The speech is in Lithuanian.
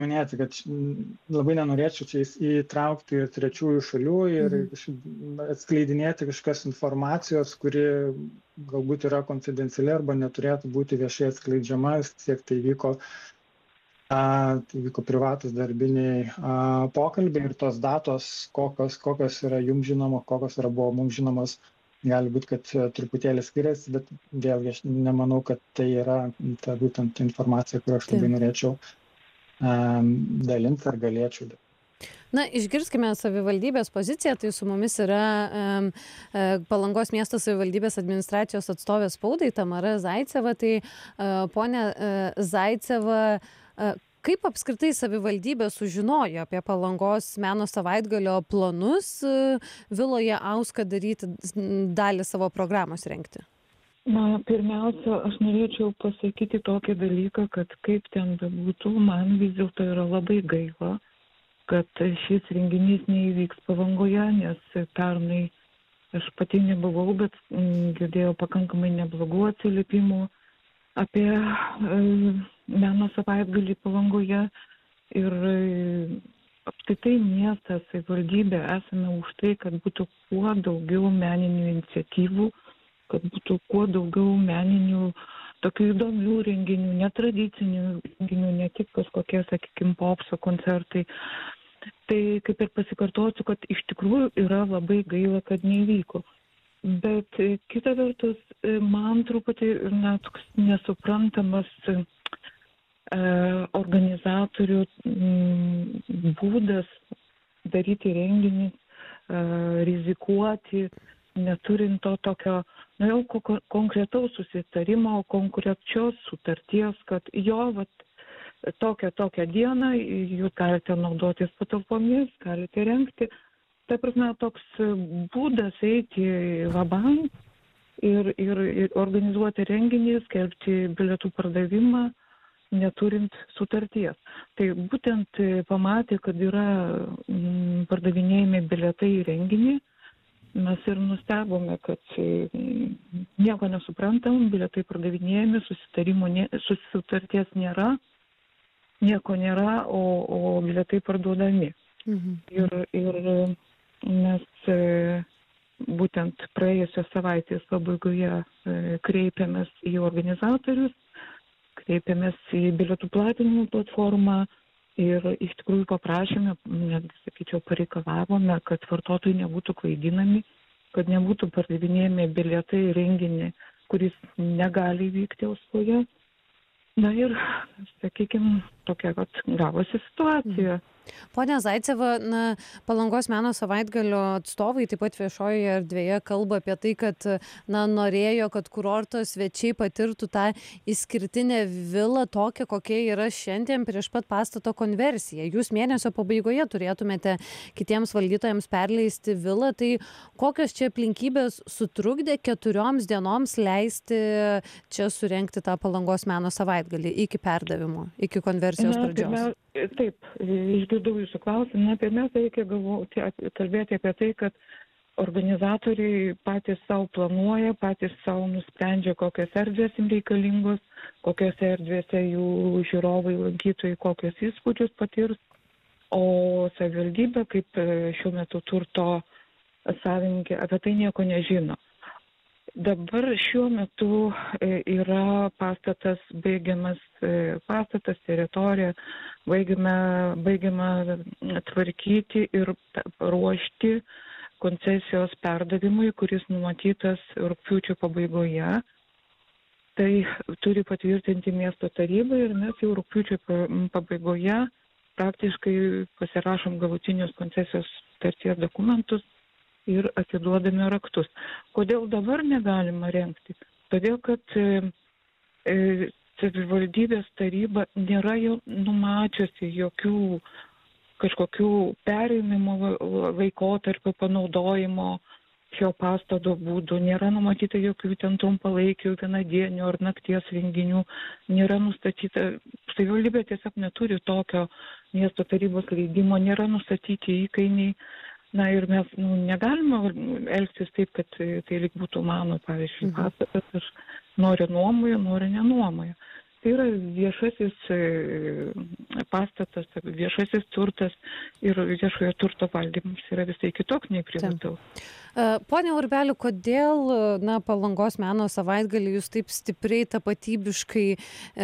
minėti, kad labai nenorėčiau čia įtraukti ir trečiųjų šalių ir atskleidinėti kažkokios informacijos, kuri galbūt yra konfidenciali arba neturėtų būti viešai atskleidžiama, tiek tai vyko privatus darbiniai pokalbiai ir tos datos, kokios yra jums žinoma, kokios buvo mums žinomos, gali būti, kad truputėlį skiriasi, bet vėlgi aš nemanau, kad tai yra ta būtent informacija, kurią aš labai norėčiau dalinti ar galėčiau. Na, išgirskime savivaldybės poziciją, tai su mumis yra Palangos miesto savivaldybės administracijos atstovė spaudai Tamara Zaiceva. Tai ponia Zaiceva, kaip apskritai savivaldybė sužinojo apie Palangos meno savaitgalio planus Viloje Auska daryti dalį savo programos rengti? Na, pirmiausia, aš norėčiau pasakyti tokį dalyką, kad kaip ten bebūtų, man vis dėlto yra labai gaila, kad šis renginys neįvyks Palangoje, nes pernai aš pati nebuvau, bet girdėjau pakankamai neblogų atsiliepimų apie meno savaitgalį Palangoje ir apskritai miestas, savivaldybė esame už tai, kad būtų kuo daugiau meninių iniciatyvų, kad būtų kuo daugiau meninių, tokių įdomių renginių, netradicinių renginių, ne tik kažkokie, sakykime, popso koncertai. Tai kaip ir pasikartosiu, kad iš tikrųjų yra labai gaila, kad neįvyko. Bet kita vertus, man truputį toks nesuprantamas organizatorių būdas daryti renginį, rizikuoti, neturint to tokio jau konkretaus susitarimo, konkrečios sutarties, kad tokią dieną jūs galite naudotis patalpomis, galite rengti. Tai prasme, toks būdas eiti vabank ir organizuoti renginį, skelbti bilietų pardavimą, neturint sutarties. Tai būtent pamatė, kad yra pardavinėjami bilietai į renginį, mes ir nustebome, kad nieko nesuprantam, bilietai pardavinėjami, sutarties nėra, nieko nėra, o bilietai parduodami. Ir mes būtent praėjusios savaitės pabaigoje kreipėmės į organizatorius, kreipėmės į bilietų platinimo platformą ir iš tikrųjų paprašėme, netgi sakyčiau, pareikalavome, kad vartotojai nebūtų klaidinami, kad nebūtų pardavinėjami bilietai į renginį, kuris negali vykti Osloje. Na ir, sakykime, tokia gavosi situacija. Pone Zaiceva, Palangos meno savaitgalio atstovai taip pat viešojoje erdvėje kalba apie tai, kad norėjo, kad kurorto svečiai patirtų tą išskirtinę vilą tokią, kokia yra šiandien prieš pat pastato konversiją. Jūs mėnesio pabaigoje turėtumėte kitiems valdytojams perleisti vilą, tai kokios čia aplinkybės sutrukdė 4 dienoms leisti čia surengti tą Palangos meno savaitgalį iki perdavimo, iki konversijos pradžios? Taip, išgirdau jūsų klausimą. Pirmiausia, reikia kalbėti apie tai, kad organizatoriai patys savo planuoja, patys savo nusprendžia, kokios erdvės jums reikalingos, kokiose erdvėse jų žiūrovai, lankytojai, kokios įspūdžius patirs, o savivaldybė, kaip šiuo metu turto savininkė, apie tai nieko nežino. Dabar šiuo metu yra pastatas baigiamas, teritorija, baigiama tvarkyti ir ruošti koncesijos perdavimui, kuris numatytas rugpjūčio pabaigoje. Tai turi patvirtinti miesto taryba ir mes jau rugpjūčio pabaigoje praktiškai pasirašom galutinius koncesijos sutarties dokumentus ir atiduodame raktus. Kodėl dabar negalima rengti? Todėl, kad savivaldybės taryba nėra jau numačiusi jokių kažkokių perėmimo laikotarpio panaudojimo šio pastato būdų, nėra numatyta jokių ten trumpalaikių, vienadienių ar nakties renginių, nėra nustatyta, savivaldybė tiesiog neturi tokio miesto tarybos leidimo, nėra nustatyti įkainiai. Na ir mes negalime elgtis taip, kad tai lyg būtų mano, pavyzdžiui, pastatas, aš noriu nuomoju, noriu nenuomoju. Tai yra viešasis pastatas, viešasis turtas ir viešojo turto valdymas yra visai kitoks nei privataus. Pone Urbeli, kodėl Palangos meno savaitgalį jūs taip stipriai tapatybiškai